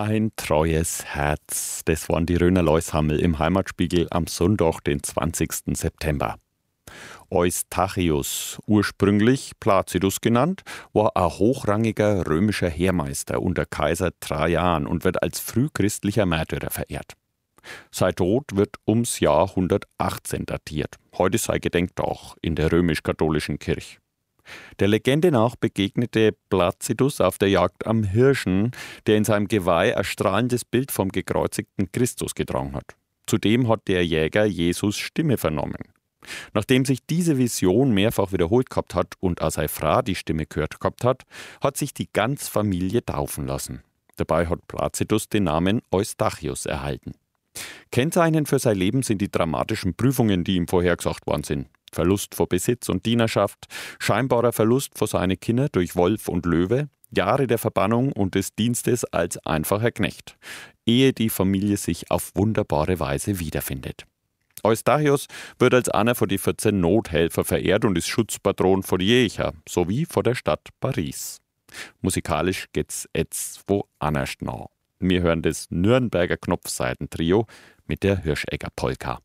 Ein treues Herz. Das waren die Röner Leushammel im Heimatspiegel am Sonntag, den 20. September. Eustachius, ursprünglich Placidus genannt, war ein hochrangiger römischer Heermeister unter Kaiser Trajan und wird als frühchristlicher Märtyrer verehrt. Sein Tod wird ums Jahr 118 datiert. Heute sei Gedenktag in der römisch-katholischen Kirche. Der Legende nach begegnete Placidus auf der Jagd am Hirschen, der in seinem Geweih ein strahlendes Bild vom gekreuzigten Christus getragen hat. Zudem hat der Jäger Jesus Stimme vernommen. Nachdem sich diese Vision mehrfach wiederholt gehabt hat und auch seine Frau die Stimme gehört gehabt hat, hat sich die ganze Familie taufen lassen. Dabei hat Placidus den Namen Eustachius erhalten. Kennzeichnend für sein Leben sind die dramatischen Prüfungen, die ihm vorhergesagt worden sind. Verlust von Besitz und Dienerschaft, scheinbarer Verlust von seinen Kindern durch Wolf und Löwe, Jahre der Verbannung und des Dienstes als einfacher Knecht, ehe die Familie sich auf wunderbare Weise wiederfindet. Eustachius wird als einer von den 14 Nothelfer verehrt und ist Schutzpatron von Jecher sowie von der Stadt Paris. Musikalisch geht's jetzt woanders nach. Wir hören das Nürnberger Knopfseitentrio mit der Hirschegger Polka.